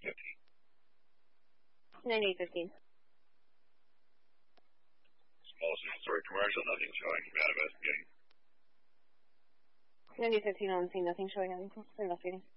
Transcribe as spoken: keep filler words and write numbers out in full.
fifteen. ninety-eight fifteen. Small story commercial, nothing showing. About investigating. ninety fifteen on scene, nothing showing, nothing investigating.